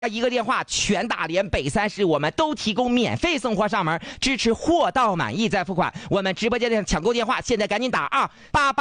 一个电话，全大连北3市我们都提供免费送货上门，支持货到满意再付款。我们直播间的抢购电话，现在赶紧打啊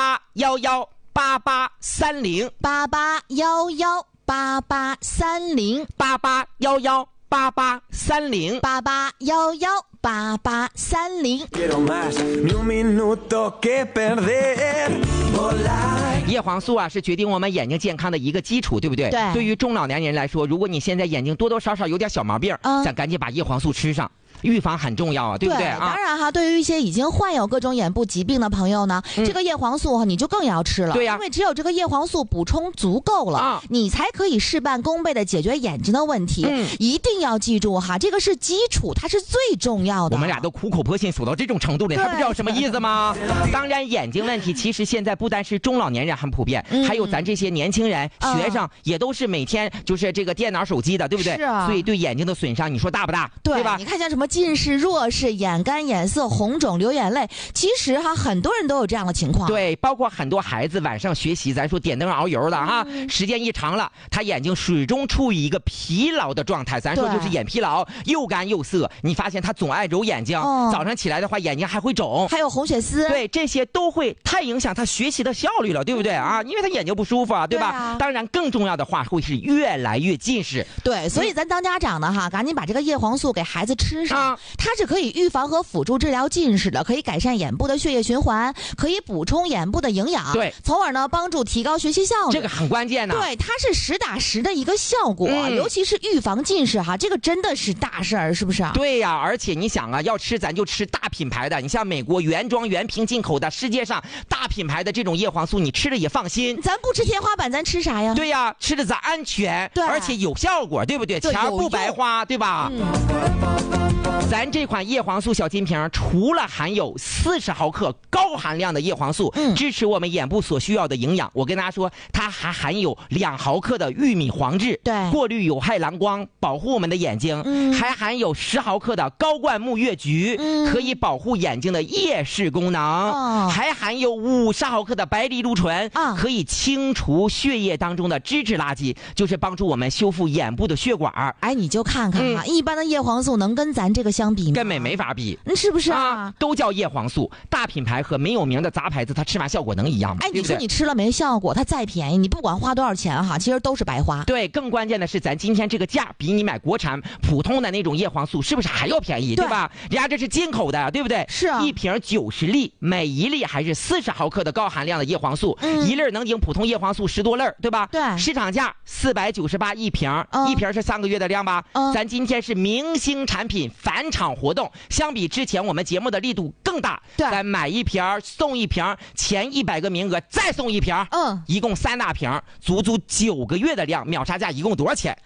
！88118830，88118830。叶黄素啊，是决定我们眼睛健康的一个基础，对不对？ 对。 对于中老年人来说，如果你现在眼睛多多少少有点小毛病，咱赶紧把叶黄素吃上。预防很重要啊，对不对啊？ 当然哈，对于一些已经患有各种眼部疾病的朋友呢，这个叶黄素你就更要吃了。 对呀， 因为只有这个叶黄素补充足够了，你才可以事半功倍的解决眼睛的问题。一定要记住哈，这个是基础，它是最重要的。 我们俩都苦口婆心说到这种程度了，你还不知道什么意思吗？当然，眼睛问题其实现在不单是中老年人很普遍，还有咱这些年轻人、学生也都是每天就是这个电脑、手机的，对不对？ 是啊。 所以对眼睛的损伤，你说大不大？ 对吧？ 你看像什么近视、弱视、眼干、眼涩、红肿、流眼泪，其实哈很多人都有这样的情况。 对，包括很多孩子晚上学习，咱说点灯熬油的哈，时间一长了，他眼睛始终处于一个疲劳的状态，咱说就是眼疲劳，又干又涩。你发现他总爱揉眼睛，早上起来的话眼睛还会肿， 还有红血丝。 对，这些都会太影响他学习的效率了，对不对啊？因为他眼睛不舒服啊，对吧？当然，更重要的话会是越来越近视。 对，所以咱当家长的哈，赶紧把这个叶黄素给孩子吃上，它是可以预防和辅助治疗近视的，可以改善眼部的血液循环，可以补充眼部的营养， 对， 从而呢帮助提高学习效率。 这个很关键的。 对，它是实打实的一个效果，尤其是预防近视哈，这个真的是大事儿，是不是啊？ 对呀，而且你想啊，要吃咱就吃大品牌的，你像美国原装原瓶进口的，世界上大品牌的这种叶黄素，你吃了也放心。 咱不吃天花板，咱吃啥呀？ 对呀，吃的咱安全， 对， 而且有效果，对不对？钱不白花，对吧？咱这款叶黄素小金瓶，除了含有40毫克高含量的叶黄素，支持我们眼部所需要的营养，我跟大家说，它还含有2毫克的玉米黄质， 对， 过滤有害蓝光，保护我们的眼睛，还含有10毫克的高灌木月菊，可以保护眼睛的夜视功能，还含有50毫克的白藜芦醇，可以清除血液当中的脂质垃圾，就是帮助我们修复眼部的血管。 哎，你就看看啊，一般的叶黄素能跟咱这个相比吗？ 根本没法比， 是不是啊？ 都叫叶黄素，大品牌和没有名的杂牌子，它吃完效果能一样吗？ 哎，你说你吃了没效果，它再便宜，你不管花多少钱哈，其实都是白花。 对，更关键的是，咱今天这个价比你买国产普通的那种叶黄素是不是还要便宜，对吧？人家这是进口的，对不对？ 是啊， 一瓶90粒，每一粒还是40毫克的高含量的叶黄素，一粒能顶普通叶黄素10多粒，对吧？ 对， 市场价498一瓶，一瓶是3个月的量吧？咱今天是明星产品返场活动，相比之前我们节目的力度更大。 对， 咱买一瓶送一瓶，前100个名额再送一瓶，一共3大瓶，足足9个月的量，秒杀价一共多少钱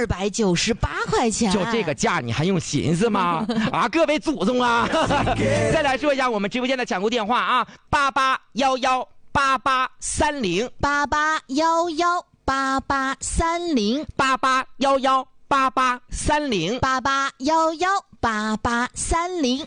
？298块钱。 就这个价你还用寻思吗？啊，各位祖宗啊！再来说一下我们直播间的抢购电话啊，88118830，88118830，88118830。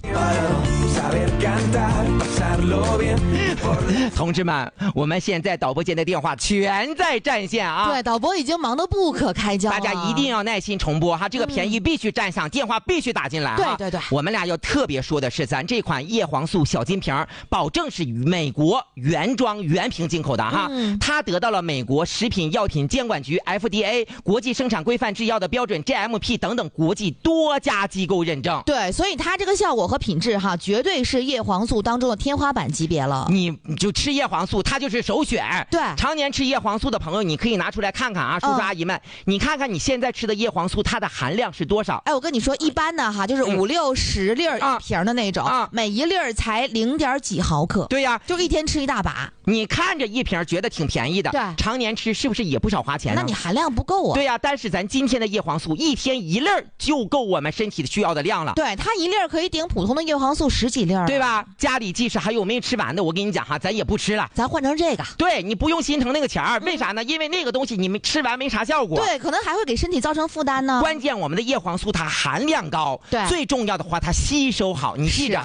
同志们，我们现在导播间的电话全在占线啊！ 对，导播已经忙得不可开交了， 大家一定要耐心重播哈，这个便宜必须占上，电话必须打进来哈。 对， 我们俩要特别说的是，咱这款叶黄素小金瓶，保证是美国原装原瓶进口的哈，它得到了美国食品药品监管局 FDA 国际生产规范制药的标准 GMP 等等国际多家机构认证。 对，所以它这个效果和品质哈，绝对是叶黄素当中的天花板级别了。 你就吃叶黄素，它就是首选。 对， 常年吃叶黄素的朋友，你可以拿出来看看啊，叔叔阿姨们，你看看你现在吃的叶黄素，它的含量是多少？ 哎，我跟你说，一般的哈，就是5、6、10粒一瓶的那种，每一粒才0.几毫克。 对呀， 就一天吃一大把。 你看着一瓶觉得挺便宜的， 对， 常年吃是不是也不少花钱呢？ 那你含量不够啊。 对呀，但是咱今天的叶黄素一天1粒就够我们身体需要的量了。 对，它1粒可以顶普通的叶黄素10几粒， 对吧？家里即使还有没吃完的，我跟你讲哈，咱也不吃了， 咱换成这个。 对，你不用心疼那个钱儿，为啥呢？因为那个东西你们吃完没啥效果， 对，可能还会给身体造成负担呢。 关键我们的叶黄素它含量高， 对， 最重要的话它吸收好。你记着哈，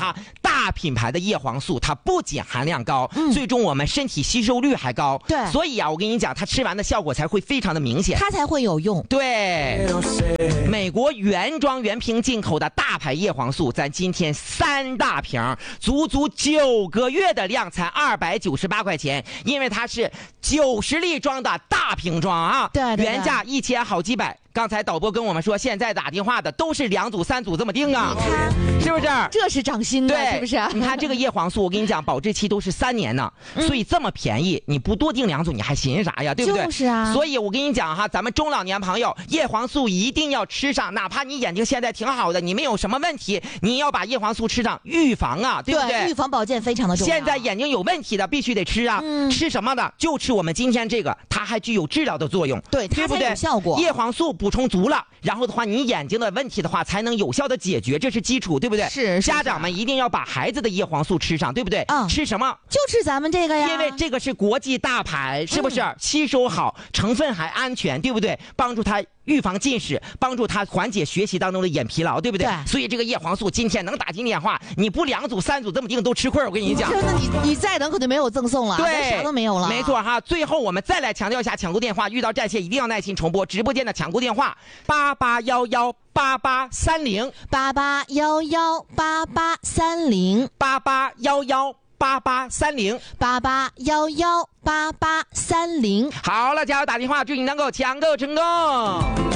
大品牌的叶黄素它不仅含量高，最终我们身体吸收率还高。 对， 所以啊，我跟你讲，它吃完的效果才会非常的明显， 它才会有用。 对，美国原装原瓶进口的大牌叶黄素，咱今天3大瓶，足足9个月的量才298块钱，因为它是90粒装的大瓶装啊， 对， 原价1000好几百。刚才导播跟我们说，现在打电话的都是2组3组这么订啊， 你看是不是？ 这是涨薪的， 对， 是不是？ 你看这个叶黄素，我跟你讲，保质期都是3年呢，所以这么便宜，你不多订2组，你还寻思啥呀？对不对？ 就是啊。 所以我跟你讲哈，咱们中老年朋友，叶黄素一定要吃上，哪怕你眼睛现在挺好的，你没有什么问题，你要把叶黄素吃上，预防啊，对不对？ 对，预防保健非常的重要。 现在眼睛有问题的必须得吃啊，吃什么的？就吃我们今天这个，它还具有治疗的作用， 对，它才有效果。 叶黄素补充足了。然后的话，你眼睛的问题的话，才能有效的解决，这是基础，对不对？ 是。 家长们一定要把孩子的叶黄素吃上，对不对？吃什么？ 就吃咱们这个呀。 因为这个是国际大牌，是不是？吸收好，成分还安全，对不对？帮助他预防近视，帮助他缓解学习当中的眼疲劳，对不对？ 对。 所以这个叶黄素今天能打进电话，你不2组3组这么订都吃亏，我跟你讲。 真的，你再等可就没有赠送了， 对， 啥都没有了。 没错哈。最后我们再来强调一下抢购电话，遇到占线一定要耐心重播直播间的抢购电话88118830 88118830 88118830 88118830。 好了，加油打电话，祝你能够抢购成功。